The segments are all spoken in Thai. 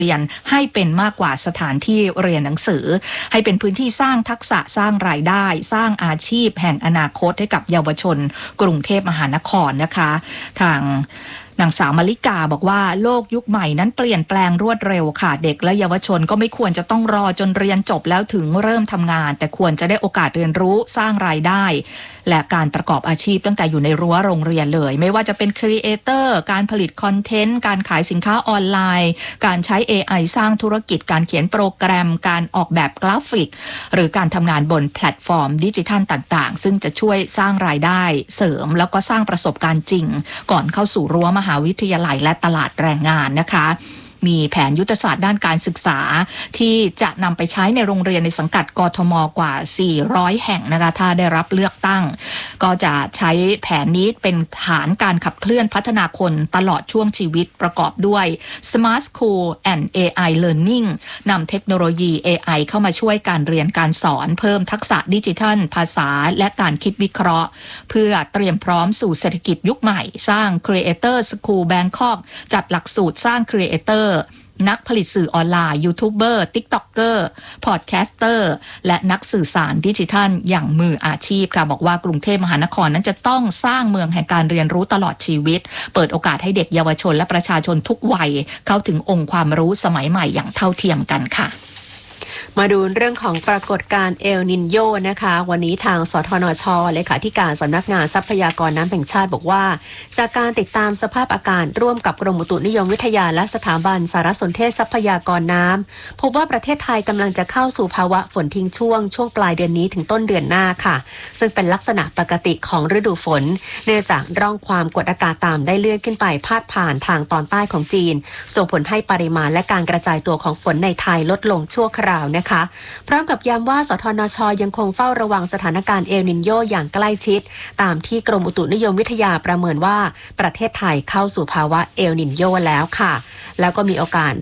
เรียนให้เป็นมากกว่าสถานที่เรียนหนังสือให้เป็นพื้นที่สร้างทักษะสร้างรายได้สร้างอาชีพแห่งอนาคตให้กับเยาวชนกรุงเทพมหานครนะคะทางนางสาวมาริกาบอกว่าโลกยุคใหม่นั้นเปลี่ยนแปลงรวดเร็วค่ะเด็กและเยาวชนก็ไม่ควรจะต้องรอจนเรียนจบแล้วถึงเริ่มทำงานแต่ควรจะได้โอกาสเรียนรู้สร้างรายได้และการประกอบอาชีพตั้งแต่อยู่ในรั้วโรงเรียนเลยไม่ว่าจะเป็นครีเอเตอร์การผลิตคอนเทนต์การขายสินค้าออนไลน์การใช้ AI สร้างธุรกิจการเขียนโปรแกรมการออกแบบกราฟิกหรือการทำงานบนแพลตฟอร์มดิจิทัลต่างๆซึ่งจะช่วยสร้างรายได้เสริมแล้วก็สร้างประสบการณ์จริงก่อนเข้าสู่รั้วมหาวิทยาลัยและตลาดแรงงานนะคะมีแผนยุทธศาสตร์ด้านการศึกษาที่จะนำไปใช้ในโรงเรียนในสังกัดกทมกว่า400แห่งนะคะถ้าได้รับเลือกตั้งก็จะใช้แผนนี้เป็นฐานการขับเคลื่อนพัฒนาคนตลอดช่วงชีวิตประกอบด้วย Smart School and AI Learning นำเทคโนโลยี AI เข้ามาช่วยการเรียนการสอนเพิ่มทักษะดิจิทัลภาษาและการคิดวิเคราะห์เพื่อเตรียมพร้อมสู่เศรษฐกิจยุคใหม่สร้าง Creator School Bangkok จัดหลักสูตรสร้าง Creatorนักผลิตสื่อออนไลน์ยูทูบเบอร์ติ๊กต็อกเกอร์พอดแคสเตอร์และนักสื่อสารดิจิทัลอย่างมืออาชีพค่ะบอกว่ากรุงเทพมหานครนั้นจะต้องสร้างเมืองแห่งการเรียนรู้ตลอดชีวิตเปิดโอกาสให้เด็กเยาวชนและประชาชนทุกวัยเข้าถึงองค์ความรู้สมัยใหม่อย่างเท่าเทียมกันค่ะมาดูเรื่องของปรากฏการณ์เอลนินโยนะคะวันนี้ทางสทนช.เลขาธิการสำนักงานทรัพยากรน้ำแห่งชาติบอกว่าจากการติดตามสภาพอากาศร่วมกับกรมอุตุนิยมวิทยาและสถาบันสารสนเทศทรัพยากรน้ำพบว่าประเทศไทยกำลังจะเข้าสู่ภาวะฝนทิ้งช่วงปลายเดือนนี้ถึงต้นเดือนหน้าค่ะซึ่งเป็นลักษณะปกติของฤดูฝนเนื่องจากร่องความกดอากาศต่ำได้เลื่อนขึ้นไปพาดผ่านทางตอนใต้ของจีนส่งผลให้ปริมาณและการกระจายตัวของฝนในไทยลดลงชั่วคราวนะคะพร้อมกับย้ำว่าสทนช.ยังคงเฝ้าระวังสถานการณ์เอลนินโยอย่างใกล้ชิดตามที่กรมอุตุนิยมวิทยาประเมินว่าประเทศไทยเข้าสู่ภาวะเอลนินโยแล้วค่ะแล้วก็มีโอกาส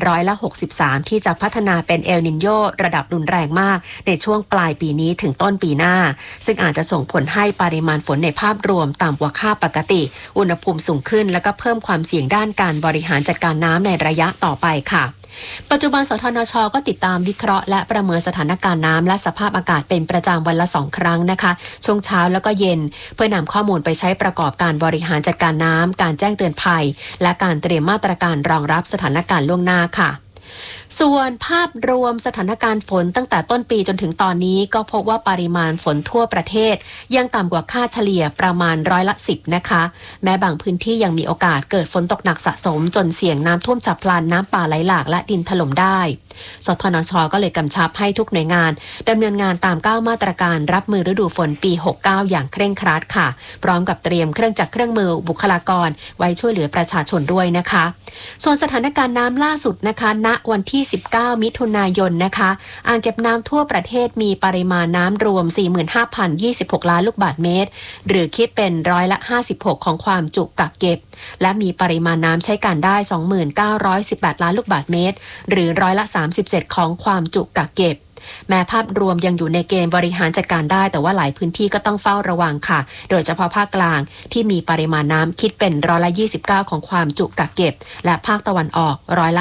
63%ที่จะพัฒนาเป็นเอลนินโยระดับรุนแรงมากในช่วงปลายปีนี้ถึงต้นปีหน้าซึ่งอาจจะส่งผลให้ปริมาณฝนในภาพรวมต่ำกว่าค่าปกติอุณหภูมิสูงขึ้นและก็เพิ่มความเสี่ยงด้านการบริหารจัดการน้ำในระยะต่อไปค่ะปัจจุบันสทนช.ก็ติดตามวิเคราะห์และประเมินสถานการณ์น้ำและสภาพอากาศเป็นประจำวันละ2ครั้งนะคะช่วงเช้าแล้วก็เย็นเพื่อนำข้อมูลไปใช้ประกอบการบริหารจัดการน้ำการแจ้งเตือนภัยและการเตรียมมาตรการรองรับสถานการณ์ล่วงหน้าค่ะส่วนภาพรวมสถานการณ์ฝนตั้งแต่ต้นปีจนถึงตอนนี้ก็พบว่าปริมาณฝนทั่วประเทศยังต่ำกว่าค่าเฉลี่ยประมาณ10%นะคะแม้บางพื้นที่ยังมีโอกาสเกิดฝนตกหนักสะสมจนเสี่ยงน้ำท่วมฉับพลันน้ำป่าไหลหลากและดินถล่มได้สทนช.ก็เลยกำชับให้ทุกหน่วยงานดำเนินงานตาม9มาตรการรับมือฤดูฝนปี69อย่างเคร่งครัดค่ะพร้อมกับเตรียมเครื่องจักรเครื่องมือบุคลากรไว้ช่วยเหลือประชาชนด้วยนะคะส่วนสถานการณ์น้ำล่าสุดนะคะณวันที่19มิถุนายนนะคะอ่างเก็บน้ำทั่วประเทศมีปริมาณน้ำรวม 45,026 ล้านลูกบาศก์เมตรหรือคิดเป็น56%ของความจุกักเก็บและมีปริมาณน้ำใช้การได้ 2918 ล้านลูกบาศก์เมตรหรือ37%ของความจุกักเก็บแม้ภาพรวมยังอยู่ในเกณฑ์บริหารจัดการได้แต่ว่าหลายพื้นที่ก็ต้องเฝ้าระวังค่ะโดยเฉพาะภาคกลางที่มีปริมาณน้ำคิดเป็น29%ของความจุกักเก็บและภาคตะวันออก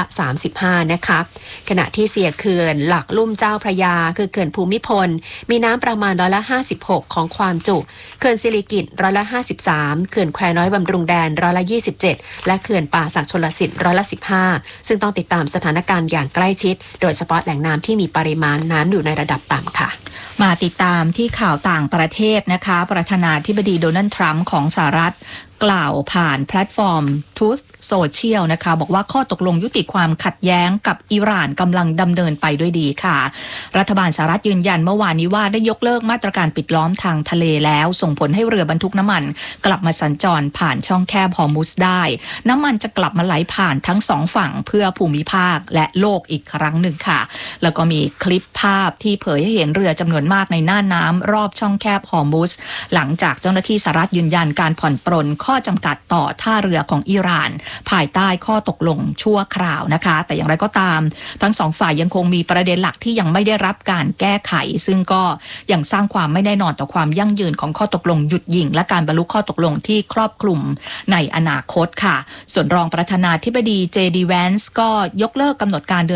35%นะคะขณะที่เสียเขื่อนหลักลุ่มเจ้าพระยาคือเขื่อนภูมิพลมีน้ำประมาณ56%ของความจุเขื่อนสิริกิติ์53%เขื่อนแควน้อยบำรุงแดน27%และเขื่อนป่าสักชลสิทธิ์15%ซึ่งต้องติดตามสถานการณ์อย่างใกล้ชิดโดยเฉพาะแหล่งน้ำที่มีปริมาณน้ำอยู่ในระดับต่ำค่ะมาติดตามที่ข่าวต่างประเทศนะคะประธานาธิบดีโดนัลด์ทรัมป์ของสหรัฐกล่าวผ่านแพลตฟอร์ม Truth Social นะคะบอกว่าข้อตกลงยุติความขัดแย้งกับอิหร่านกำลังดำเนินไปด้วยดีค่ะรัฐบาลสหรัฐยืนยันเมื่อวานนี้ว่าได้ยกเลิกมาตรการปิดล้อมทางทะเลแล้วส่งผลให้เรือบรรทุกน้ำมันกลับมาสัญจรผ่านช่องแคบฮอร์มุซได้น้ำมันจะกลับมาไหลผ่านทั้งสองฝั่งเพื่อภูมิภาคและโลกอีกครั้งหนึ่งค่ะแล้วก็มีคลิปภาพที่เผยให้เห็นเรือจำนวนมากในน่านน้ำรอบช่องแคบฮอร์มุซหลังจากเจ้าหน้าที่สหรัฐยืนยันการผ่อนปรนข้อจำกัดต่อท่าเรือของอิหร่านภายใต้ข้อตกลงชั่วคราวนะคะแต่อย่างไรก็ตามทั้งสองฝ่ายยังคงมีประเด็นหลักที่ยังไม่ได้รับการแก้ไขซึ่งก็ยังสร้างความไม่แน่นอนต่อความยั่งยืนของข้อตกลงหยุดยิงและการบรรลุข้อตกลงที่ครอบคลุมในอนาคตค่ะส่วนรองประธานาธิบดีเจดีแวนซ์ก็ยกเลิกกำหนดการเดิน